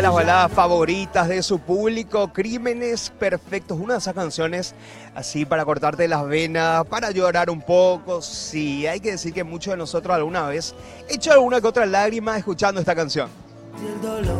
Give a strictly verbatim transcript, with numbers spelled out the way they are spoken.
de las baladas favoritas de su público, Crímenes Perfectos, una de esas canciones así para cortarte las venas, para llorar un poco. Sí, hay que decir que muchos de nosotros alguna vez echado alguna que otra lágrima escuchando esta canción.